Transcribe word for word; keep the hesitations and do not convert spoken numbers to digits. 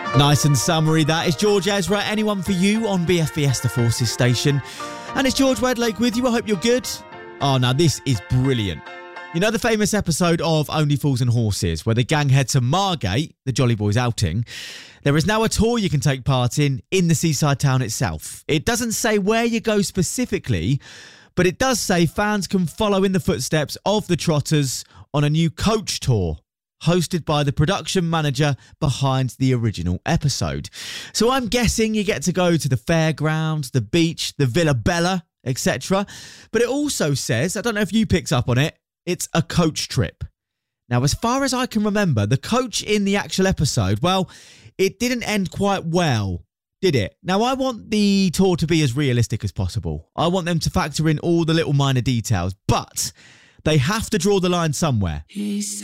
Nice and summery that. Is George Ezra, Anyone for You on B F Fiesta Forces station. And it's George Wedlake with you. I hope you're good. Oh, now this is brilliant. You know the famous episode of Only Fools and Horses where the gang head to Margate, the Jolly Boys outing? There is now a tour you can take part in in the seaside town itself. It doesn't say where you go specifically, but it does say fans can follow in the footsteps of the Trotters on a new coach tour hosted by the production manager behind the original episode. So I'm guessing you get to go to the fairgrounds, the beach, the Villa Bella, et cetera. But it also says, I don't know if you picked up on it, it's a coach trip. Now, as far as I can remember, the coach in the actual episode, well, it didn't end quite well, did it? Now, I want the tour to be as realistic as possible. I want them to factor in all the little minor details, but they have to draw the line somewhere.